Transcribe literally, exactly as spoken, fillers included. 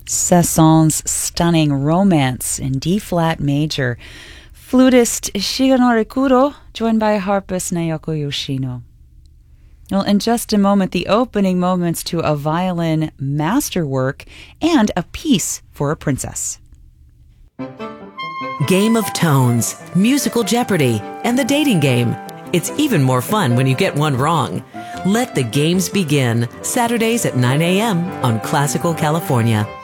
Saint-Saëns' stunning Romance in D-flat major. Flutist Shigenori Kuro, joined by harpist Naoko Yoshino. Well, in just a moment, the opening moments to a violin masterwork and a piece for a princess. Game of Tones, Musical Jeopardy, and the dating game. It's even more fun when you get one wrong. Let the games begin, Saturdays at nine a.m. on Classical California.